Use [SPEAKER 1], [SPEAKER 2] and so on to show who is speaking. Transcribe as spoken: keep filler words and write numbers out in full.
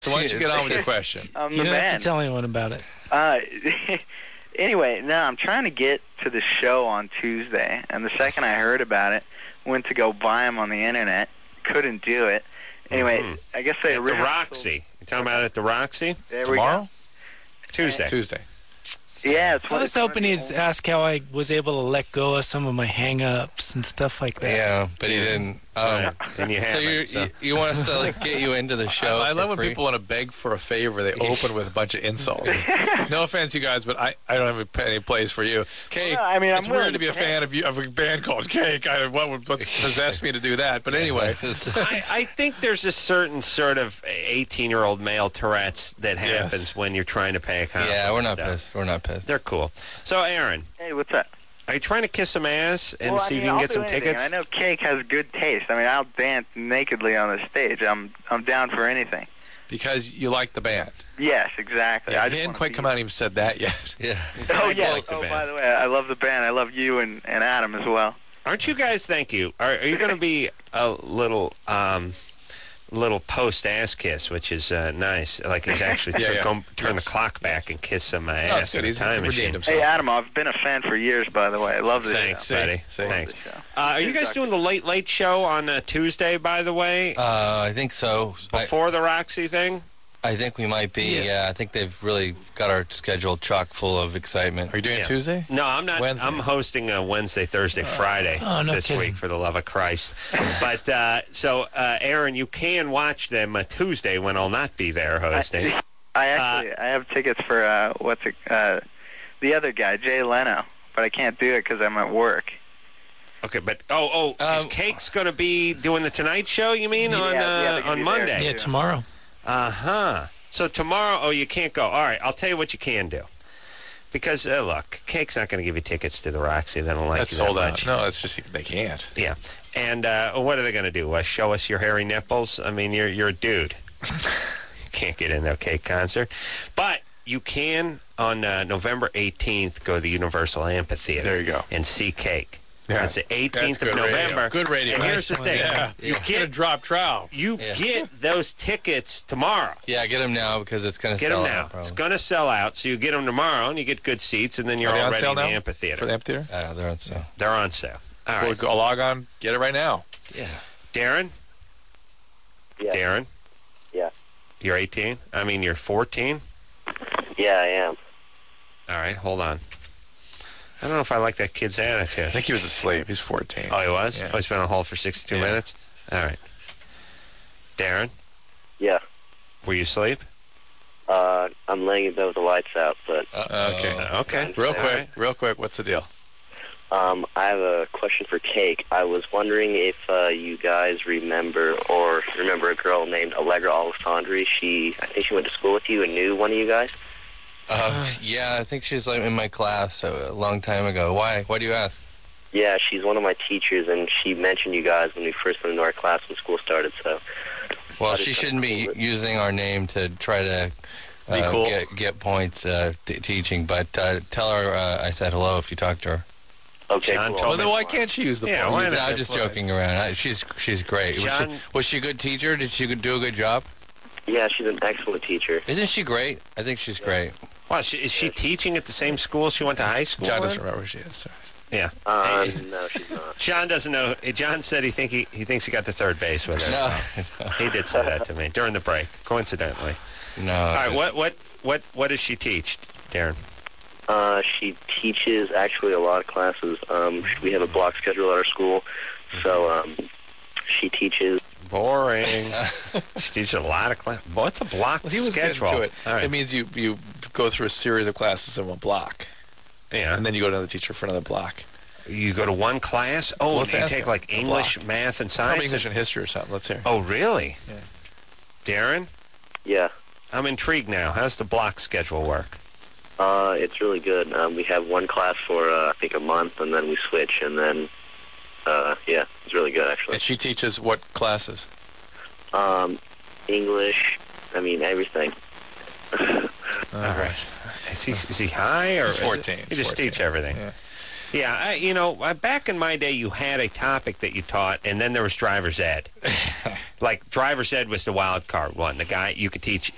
[SPEAKER 1] So why don't you get on with your question?
[SPEAKER 2] I'm
[SPEAKER 3] You
[SPEAKER 2] the
[SPEAKER 3] don't
[SPEAKER 2] man.
[SPEAKER 3] have to tell anyone about it.
[SPEAKER 2] Uh, anyway, no, I'm trying to get to the show on Tuesday, and the second I heard about it, went to go buy them on the internet. Couldn't do it. Anyway,
[SPEAKER 4] Mhm.
[SPEAKER 2] I guess they
[SPEAKER 4] At the
[SPEAKER 2] rehearsed-
[SPEAKER 4] Roxy. You talking about it at the Roxy?
[SPEAKER 2] There
[SPEAKER 1] Tomorrow?
[SPEAKER 2] we go.
[SPEAKER 4] Tuesday.
[SPEAKER 1] Tuesday.
[SPEAKER 2] Yeah, it's
[SPEAKER 3] I
[SPEAKER 2] one-
[SPEAKER 3] was
[SPEAKER 2] it's one of
[SPEAKER 3] hoping
[SPEAKER 2] the
[SPEAKER 3] he'd
[SPEAKER 2] only-
[SPEAKER 3] ask how I was able to let go of some of my hang-ups and stuff like that.
[SPEAKER 5] Yeah, but he didn't. Um,
[SPEAKER 4] And you
[SPEAKER 5] so
[SPEAKER 4] haven't,
[SPEAKER 5] you
[SPEAKER 4] so.
[SPEAKER 5] you you want us to like get you into the show?
[SPEAKER 1] I, I
[SPEAKER 5] for
[SPEAKER 1] love when
[SPEAKER 5] free?
[SPEAKER 1] people want to beg for a favor. They open with a bunch of insults. No offense, you guys, but I, I don't have any place for you. Cake.
[SPEAKER 2] Well, I mean, I'm
[SPEAKER 1] it's weird
[SPEAKER 2] willing
[SPEAKER 1] to be
[SPEAKER 2] to
[SPEAKER 1] a fan of you of a band called Cake. I, what would what's possessed me to do that? But anyway,
[SPEAKER 4] I, I think there's a certain sort of eighteen-year-old male Tourette's that happens
[SPEAKER 1] Yes.
[SPEAKER 4] when you're trying to pay a compliment.
[SPEAKER 5] Yeah, we're not
[SPEAKER 4] though.
[SPEAKER 5] pissed. We're not pissed.
[SPEAKER 4] They're cool. So, Aaron,
[SPEAKER 2] Hey, what's up?
[SPEAKER 4] are you trying to kiss some ass and
[SPEAKER 2] well, I
[SPEAKER 4] see
[SPEAKER 2] mean,
[SPEAKER 4] if you can
[SPEAKER 2] I'll
[SPEAKER 4] get
[SPEAKER 2] do
[SPEAKER 4] some
[SPEAKER 2] anything.
[SPEAKER 4] tickets?
[SPEAKER 2] I know Cake has good taste. I mean, I'll dance nakedly on the stage. I'm I'm down for anything.
[SPEAKER 1] because you like the band.
[SPEAKER 2] Yes, exactly.
[SPEAKER 1] Yeah,
[SPEAKER 2] I
[SPEAKER 1] he
[SPEAKER 2] just
[SPEAKER 1] hadn't
[SPEAKER 2] wanna
[SPEAKER 1] quite
[SPEAKER 2] be-
[SPEAKER 1] come out and even said that yet.
[SPEAKER 5] Yeah.
[SPEAKER 2] Oh
[SPEAKER 4] I
[SPEAKER 2] yeah.
[SPEAKER 4] like the
[SPEAKER 2] Oh,
[SPEAKER 4] band.
[SPEAKER 2] by the way, I love the band. I love you and, and Adam as well.
[SPEAKER 4] Aren't you guys? Thank you. Are, are you going to be a little, um, little post ass kiss, which is uh, nice? Like he's actually
[SPEAKER 1] Yeah,
[SPEAKER 4] tur-
[SPEAKER 1] yeah.
[SPEAKER 4] go- turn
[SPEAKER 1] Yes.
[SPEAKER 4] the clock back and kiss some uh,
[SPEAKER 1] No,
[SPEAKER 4] ass
[SPEAKER 1] it's
[SPEAKER 4] in
[SPEAKER 1] good.
[SPEAKER 4] a
[SPEAKER 1] He's, he's
[SPEAKER 4] time
[SPEAKER 1] redeemed
[SPEAKER 4] machine.
[SPEAKER 1] himself.
[SPEAKER 2] Hey Adam, I've been a fan for years. By the way, I love this
[SPEAKER 4] Thanks,
[SPEAKER 2] show.
[SPEAKER 4] buddy.
[SPEAKER 1] See?
[SPEAKER 4] Thanks.
[SPEAKER 2] Love this show.
[SPEAKER 4] Uh, are you guys doing the Late Late Show on uh, Tuesday? By the way,
[SPEAKER 5] Uh, I think so. I,
[SPEAKER 4] before the Roxy thing.
[SPEAKER 5] I think we might be.
[SPEAKER 3] Yeah.
[SPEAKER 5] Yeah. I think they've really got our schedule chock full of excitement.
[SPEAKER 1] Are you doing
[SPEAKER 4] Yeah.
[SPEAKER 1] Tuesday?
[SPEAKER 4] No, I'm not.
[SPEAKER 1] Wednesday.
[SPEAKER 4] I'm hosting a Wednesday, Thursday, Friday
[SPEAKER 3] Oh, no
[SPEAKER 4] this
[SPEAKER 3] kidding.
[SPEAKER 4] week for the love of Christ. But uh, so, uh, Aaron, you can watch them uh, Tuesday when I'll not be there hosting.
[SPEAKER 2] I, I actually I have tickets for uh, what's it, uh, the other guy, Jay Leno, but I can't do it because I'm at work.
[SPEAKER 4] Okay, but oh, oh, is
[SPEAKER 5] Um,
[SPEAKER 4] Cake's going to be doing the Tonight Show? You mean on
[SPEAKER 2] Yeah, yeah,
[SPEAKER 4] uh,
[SPEAKER 2] they're gonna
[SPEAKER 4] on
[SPEAKER 2] be there.
[SPEAKER 4] Monday?
[SPEAKER 3] Yeah, tomorrow.
[SPEAKER 4] Uh huh. So tomorrow, oh, you can't go. All right, I'll tell you what you can do. Because uh, look, Cake's not going to give you tickets to the Roxy. They don't like
[SPEAKER 1] That's
[SPEAKER 4] you
[SPEAKER 1] sold
[SPEAKER 4] that
[SPEAKER 1] out.
[SPEAKER 4] much.
[SPEAKER 1] No, it's just they can't.
[SPEAKER 4] Yeah. And uh, what are they going to do? Uh, show us your hairy nipples? I mean, you're you're a dude. Can't get in their Cake concert. But you can, on uh, November eighteenth, go to the Universal Amphitheater.
[SPEAKER 1] There you go.
[SPEAKER 4] And see Cake.
[SPEAKER 1] Yeah.
[SPEAKER 4] That's the eighteenth
[SPEAKER 1] That's
[SPEAKER 4] of
[SPEAKER 1] good radio.
[SPEAKER 4] November.
[SPEAKER 1] Good radio.
[SPEAKER 4] And here's the
[SPEAKER 3] Nice one.
[SPEAKER 4] thing.
[SPEAKER 1] Yeah.
[SPEAKER 4] You
[SPEAKER 1] Get a
[SPEAKER 4] get,
[SPEAKER 1] drop trout.
[SPEAKER 4] you
[SPEAKER 5] Yeah.
[SPEAKER 4] get those tickets tomorrow.
[SPEAKER 5] Yeah, get them now because it's going to
[SPEAKER 4] Get
[SPEAKER 5] sell
[SPEAKER 4] them now.
[SPEAKER 5] out.
[SPEAKER 4] It's
[SPEAKER 5] Probably.
[SPEAKER 4] going to sell out, so you get them tomorrow, and you get good seats, and then you're
[SPEAKER 1] Are they on
[SPEAKER 4] already
[SPEAKER 1] sale
[SPEAKER 4] in the
[SPEAKER 1] now?
[SPEAKER 4] amphitheater.
[SPEAKER 1] For the amphitheater?
[SPEAKER 5] Yeah, they're on sale.
[SPEAKER 4] They're on sale. All
[SPEAKER 1] Well,
[SPEAKER 4] right.
[SPEAKER 1] go log on, get it right now.
[SPEAKER 5] Yeah.
[SPEAKER 4] Darren?
[SPEAKER 6] Yeah.
[SPEAKER 4] Darren?
[SPEAKER 6] Yeah.
[SPEAKER 4] You're eighteen? I mean, you're fourteen?
[SPEAKER 6] Yeah, I am.
[SPEAKER 4] All right, hold on. I don't know if I like that kid's attitude.
[SPEAKER 1] I think he was asleep. He's fourteen.
[SPEAKER 4] Oh, he was?
[SPEAKER 1] Yeah.
[SPEAKER 4] Oh, he's been on hold for sixty-two
[SPEAKER 1] Yeah.
[SPEAKER 4] minutes? All right. Darren,
[SPEAKER 6] Yeah.
[SPEAKER 4] were you asleep?
[SPEAKER 6] Uh, I'm laying in bed with the lights out, but
[SPEAKER 5] Uh,
[SPEAKER 1] Okay.
[SPEAKER 4] Uh, okay.
[SPEAKER 1] Real
[SPEAKER 4] All
[SPEAKER 1] quick,
[SPEAKER 4] right.
[SPEAKER 1] real quick, what's the deal?
[SPEAKER 6] um, I have a question for Cake. I was wondering if uh, you guys remember or remember a girl named Allegra Alessandri. She, I think she went to school with you and knew one of you guys.
[SPEAKER 5] Uh, yeah, I think she's like in my class a long time ago. Why? Why do you ask?
[SPEAKER 6] Yeah, she's one of my teachers, and she mentioned you guys when we first went into our class when school started. So,
[SPEAKER 5] Well,
[SPEAKER 6] I
[SPEAKER 5] she
[SPEAKER 6] just-
[SPEAKER 5] shouldn't be using our name to try to uh,
[SPEAKER 4] Be cool.
[SPEAKER 5] get get points uh, t- teaching. But uh, tell her uh, I said hello if you talk to her.
[SPEAKER 6] okay,
[SPEAKER 4] John
[SPEAKER 6] cool.
[SPEAKER 4] told
[SPEAKER 1] Well, then
[SPEAKER 4] me-
[SPEAKER 1] why can't she use the
[SPEAKER 4] Yeah,
[SPEAKER 1] phone?
[SPEAKER 4] why
[SPEAKER 1] Use
[SPEAKER 4] not?
[SPEAKER 5] I'm
[SPEAKER 1] the
[SPEAKER 5] just
[SPEAKER 1] influence.
[SPEAKER 5] joking around. I, she's she's great. Was
[SPEAKER 4] John-
[SPEAKER 5] she, was she a good teacher? Did she do a good job?
[SPEAKER 6] Yeah, she's an excellent teacher.
[SPEAKER 5] Isn't she great? I think she's great.
[SPEAKER 4] Well, she, is she teaching at the same school she went to high school
[SPEAKER 1] John
[SPEAKER 4] in?
[SPEAKER 1] doesn't remember who she is. Sorry.
[SPEAKER 4] Yeah.
[SPEAKER 6] Uh,
[SPEAKER 4] Hey,
[SPEAKER 6] no, she's not.
[SPEAKER 4] John doesn't know. John said he think he, he thinks he got to third base with her.
[SPEAKER 5] No,
[SPEAKER 4] He did say that to me during the break, coincidentally.
[SPEAKER 5] no.
[SPEAKER 4] All right, what what what what does she teach, Darren?
[SPEAKER 6] Uh, she teaches actually a lot of classes. Um, we have a block schedule at our school, so um, she teaches.
[SPEAKER 4] Boring. She teaches a lot of class. What's a block
[SPEAKER 1] Well, he was
[SPEAKER 4] schedule?
[SPEAKER 1] getting to it.
[SPEAKER 4] All right.
[SPEAKER 1] It means you you go through a series of classes in one block,
[SPEAKER 4] yeah.
[SPEAKER 1] and then you go to another teacher for another block.
[SPEAKER 4] You go to one class. Oh,
[SPEAKER 1] Let's
[SPEAKER 4] you
[SPEAKER 1] ask
[SPEAKER 4] take
[SPEAKER 1] her.
[SPEAKER 4] like
[SPEAKER 1] A
[SPEAKER 4] English,
[SPEAKER 1] block.
[SPEAKER 4] math, and
[SPEAKER 1] Probably
[SPEAKER 4] science.
[SPEAKER 1] English and history or something. Let's hear.
[SPEAKER 4] Oh, really?
[SPEAKER 1] Yeah.
[SPEAKER 4] Darren,
[SPEAKER 6] Yeah,
[SPEAKER 4] I'm intrigued now. How's the block schedule work?
[SPEAKER 6] uh, it's really good. Um, we have one class for uh, I think a month, and then we switch, and then uh, yeah, it's really good actually.
[SPEAKER 1] And she teaches what classes?
[SPEAKER 6] Um, English, I mean everything.
[SPEAKER 4] All right. Is he is he high or
[SPEAKER 1] He's
[SPEAKER 4] is it-
[SPEAKER 1] fourteen.
[SPEAKER 4] You
[SPEAKER 1] He's
[SPEAKER 4] just
[SPEAKER 1] fourteen.
[SPEAKER 4] teach everything.
[SPEAKER 1] Yeah.
[SPEAKER 4] Yeah, I, you know, uh, back in my day, you had a topic that you taught, and then there was driver's ed. Like driver's ed was the wild card one. The guy you could teach